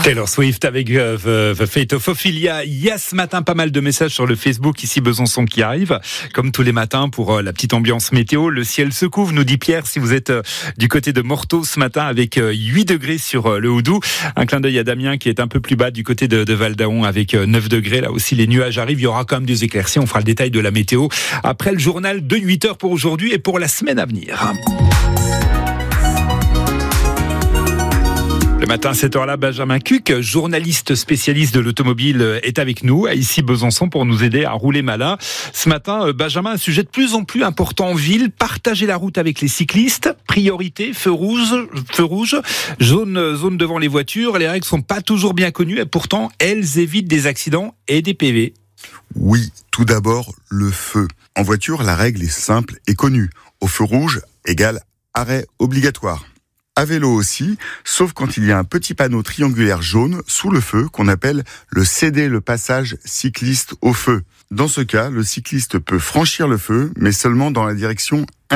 Taylor Swift avec The Fate of Ophelia. Il y a ce matin pas mal de messages sur le Facebook ici Besançon qui arrivent. Comme tous les matins pour la petite ambiance météo. Le ciel se couvre, nous dit Pierre, si vous êtes du côté de Morteau ce matin avec 8 degrés sur le Houdou. Un clin d'œil à Damien qui est un peu plus bas du côté de Val-d'Aon avec 9 degrés. Là aussi les nuages arrivent. Il y aura quand même des éclaircies. On fera le détail de la météo après le journal de 8h pour aujourd'hui et pour la semaine à venir. Le matin à cette heure-là, Benjamin Cuc, journaliste spécialiste de l'automobile, est avec nous, à ici Besançon, pour nous aider à rouler malin. Ce matin, Benjamin, un sujet de plus en plus important en ville, partager la route avec les cyclistes, priorité, feu rouge, zone devant les voitures. Les règles sont pas toujours bien connues et pourtant, elles évitent des accidents et des PV. Oui, tout d'abord, le feu. En voiture, la règle est simple et connue. Au feu rouge égale arrêt obligatoire. À vélo aussi, sauf quand il y a un petit panneau triangulaire jaune sous le feu qu'on appelle le céder le passage cycliste au feu. Dans ce cas, le cycliste peut franchir le feu, mais seulement dans la direction